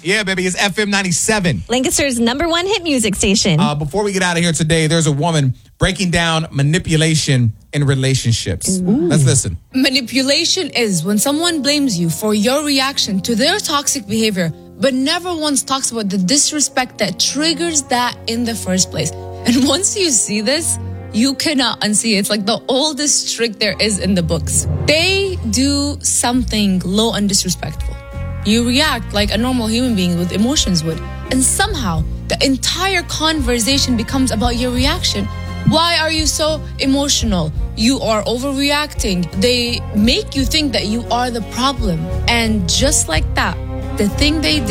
Yeah, baby, it's FM 97. Lancaster's #1 hit music station. Before we get out of here today, there's a woman breaking down manipulation in relationships. Let's listen. Manipulation is when someone blames you for your reaction to their toxic behavior, but never once talks about the disrespect that triggers that in the first place. And once you see this, you cannot unsee it. It's like the oldest trick there is in the books. They do something low and disrespectful. You react like a normal human being with emotions would. And somehow, the entire conversation becomes about your reaction. Why are you so emotional? You are overreacting. They make you think that you are the problem. And just like that, the thing they did